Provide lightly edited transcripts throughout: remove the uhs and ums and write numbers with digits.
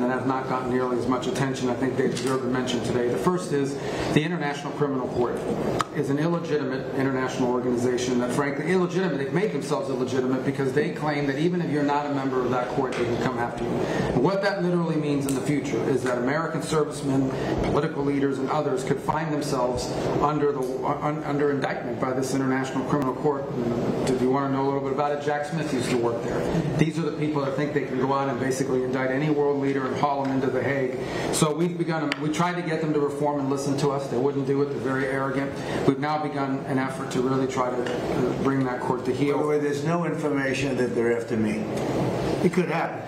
that have not gotten nearly as much attention. I think they deserve a mention today. The first is the International Criminal Court is an illegitimate international organization that, frankly, illegitimate. They've made themselves illegitimate because they claim that even if you're not a member of that court, they can come after you. And what that literally means in the future is that American servicemen, political leaders, and others could find themselves under indictment by this International Criminal Court. If you want to know a little bit about it, Jack Smith used to work there. These are the people that think they can go out and basically indict any world leader and haul them into The Hague. So we tried to get them to reform and listen to us. They wouldn't do it. They're very arrogant. We've now begun an effort to really try to bring that court to heel. By the way, there's no information that they're after me. It could happen.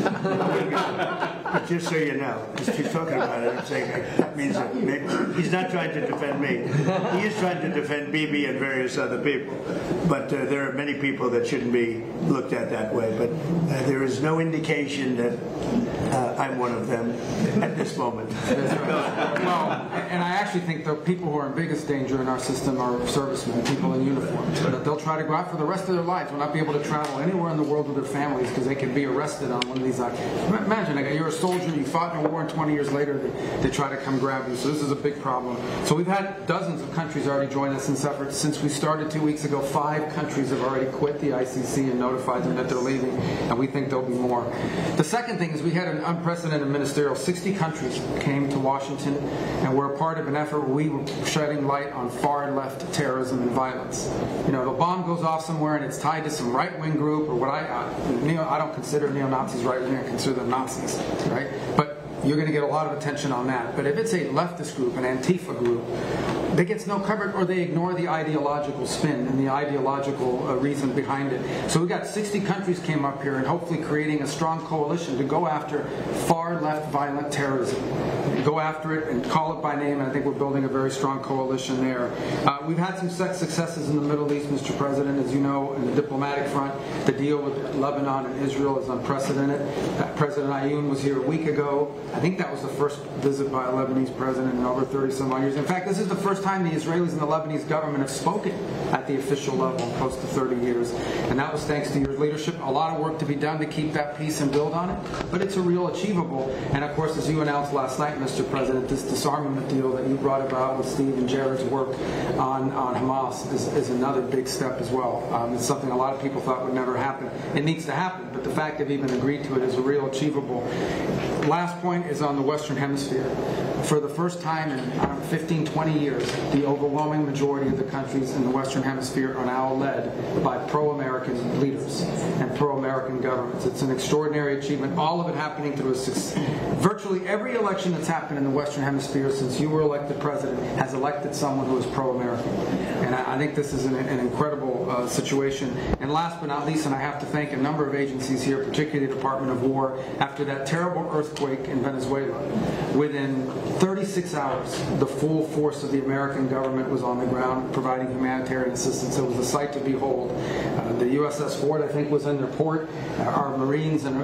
But just so you know, just keep talking about it. I'm saying that means that he's not trying to defend me. He is trying to defend Bibi and various other people. But there are many people that shouldn't be looked at that way. But there is no indication that I'm one of them at this moment. Well, and I actually think the people who are in biggest danger in our system are servicemen, people in uniform. That they'll try to go out for the rest of their lives, will not be able to travel anywhere in the world with their families because they can be arrested on one of these. Imagine, you're a soldier, you fought in a war, and 20 years later they try to come grab you. So this is a big problem. So we've had dozens of countries already join us in this effort. Since we started 2 weeks ago, 5 countries have already quit the ICC and notified them that they're leaving, and we think there'll be more. The second thing is we had an unprecedented ministerial. 60 countries came to Washington, and we're a part of an effort where we were shedding light on far-left terrorism and violence. You know, the bomb goes off somewhere and it's tied to some right-wing group, or what I don't consider neo-Nazis right-wing, I consider them Nazis, right? But you're going to get a lot of attention on that. But if it's a leftist group, an Antifa group, that gets no coverage, or they ignore the ideological spin and the ideological reason behind it. So we got 60 countries came up here and hopefully creating a strong coalition to go after far-left violent terrorism. Go after it and call it by name, and I think we're building a very strong coalition there. We've had some successes in the Middle East, Mr. President. As you know, in the diplomatic front, the deal with Lebanon and Israel is unprecedented. President Ayoun was here a week ago. I think that was the first visit by a Lebanese president in over 30-some-odd years. In fact, this is the first time the Israelis and the Lebanese government have spoken at the official level in close to 30 years. And that was thanks to your leadership. A lot of work to be done to keep that peace and build on it, but it's a real achievable. And of course, as you announced last night, Mr. President, this disarmament deal that you brought about with Steve and Jared's work on Hamas is another big step as well. It's something a lot of people thought would never happen. It needs to happen, but the fact they've even agreed to it is a real achievable. Last point is on the Western Hemisphere. For the first time in 15, 20 years, the overwhelming majority of the countries in the Western Hemisphere are now led by pro-American leaders and pro-American governments. It's an extraordinary achievement. All of it happening through virtually every election that's happened in the Western Hemisphere since you were elected president has elected someone who is pro-American. And I think this is an incredible situation. And last but not least, and I have to thank a number of agencies here, particularly the Department of War, after that terrible earthquake in Venezuela, within 36 hours, the full force of the American government was on the ground providing humanitarian assistance. It was a sight to behold. The USS Ford, I think, was in their port. Our Marines and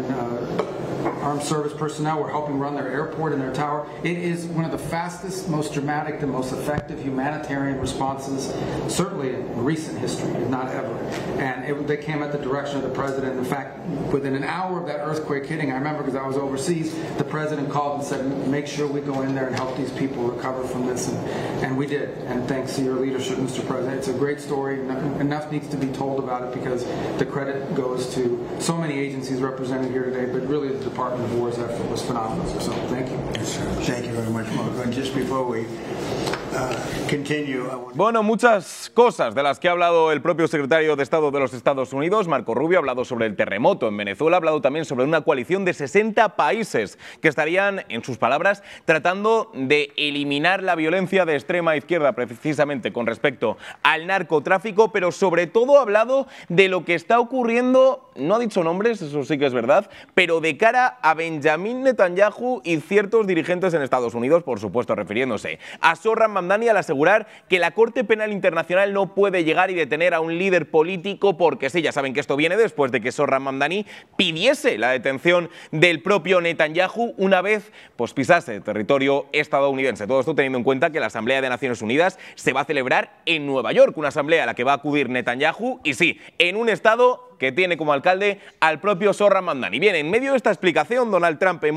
armed service personnel were helping run their airport and their tower. It is one of the fastest, most dramatic, the most effective humanitarian responses, certainly in recent history, if not ever. And they came at the direction of the president. In fact, within an hour of that earthquake hitting, I remember because I was overseas, the president called and said, make sure we go in there and help these people recover from this. And we did. And thanks to your leadership, Mr. President. It's a great story. Enough needs to be told about it because the credit goes to so many agencies represented here today, but really the Department of War's effort was phenomenal. So thank you. Yes, sir. Thank you very much, Marco. And just before we continue, Bueno, muchas cosas de las que ha hablado el propio secretario de Estado de los Estados Unidos, Marco Rubio. Ha hablado sobre el terremoto en Venezuela, ha hablado también sobre una coalición de 60 países que estarían, en sus palabras, tratando de eliminar la violencia de extrema izquierda, precisamente con respecto al narcotráfico, pero sobre todo ha hablado de lo que está ocurriendo, no ha dicho nombres, eso sí que es verdad, pero de cara a Benjamin Netanyahu y ciertos dirigentes en Estados Unidos, por supuesto refiriéndose a Zohran Mamdani, al asegurar que la Corte Penal Internacional no puede llegar y detener a un líder político porque sí, ya saben que esto viene después de que Zohran Mamdani pidiese la detención del propio Netanyahu una vez pues pisase territorio estadounidense. Todo esto teniendo en cuenta que la Asamblea de Naciones Unidas se va a celebrar en Nueva York, una asamblea a la que va a acudir Netanyahu y sí, en un estado que tiene como alcalde al propio Zohran Mamdani. Bien, en medio de esta explicación, Donald Trump